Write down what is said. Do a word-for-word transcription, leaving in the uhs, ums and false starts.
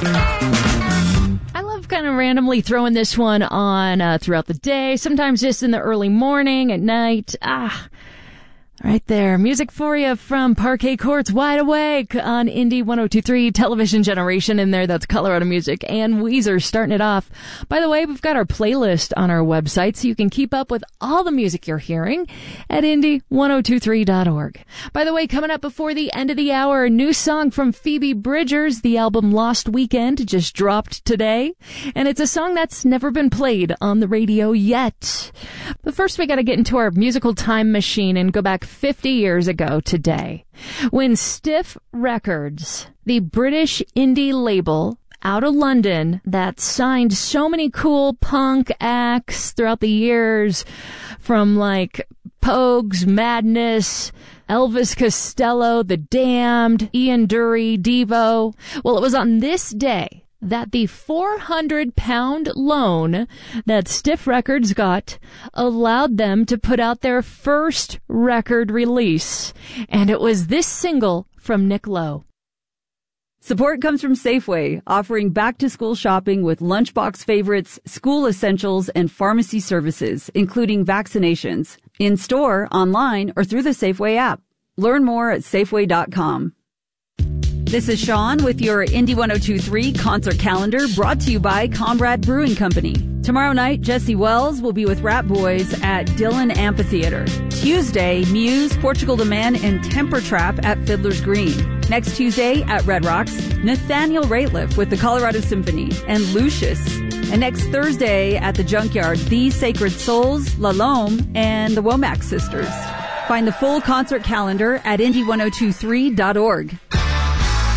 I love kind of randomly throwing this one on uh, throughout the day, sometimes just in the early morning, at night. Ah, right there. Music for you from Parquet Court's Wide Awake on Indie one oh two point three Television Generation. In there, that's Colorado Music and Weezer starting it off. By the way, we've got our playlist on our website, so you can keep up with all the music you're hearing at indie one oh two three dot org. By the way, coming up before the end of the hour, a new song from Phoebe Bridgers. The album Lost Weekend just dropped today, and it's a song that's never been played on the radio yet. But first, we got to get into our musical time machine and go back fifty years ago today, when Stiff Records, the British indie label out of London that signed so many cool punk acts throughout the years, from like Pogues, Madness, Elvis Costello, The Damned, Ian Dury, Devo. Well, it was on this day that the four hundred pound loan that Stiff Records got allowed them to put out their first record release. And it was this single from Nick Lowe. Support comes from Safeway, offering back-to-school shopping with lunchbox favorites, school essentials, and pharmacy services, including vaccinations, in-store, online, or through the Safeway app. Learn more at Safeway dot com. This is Sean with your Indie one oh two point three concert calendar, brought to you by Comrade Brewing Company. Tomorrow night, Jesse Wells will be with Rat Boys at Dillon Amphitheater. Tuesday, Muse, Portugal the Man, and Temper Trap at Fiddler's Green. Next Tuesday at Red Rocks, Nathaniel Rateliff with the Colorado Symphony and Lucius. And next Thursday at the Junkyard, The Sacred Souls, La Lome, and the Womack Sisters. Find the full concert calendar at indie one oh two three dot org.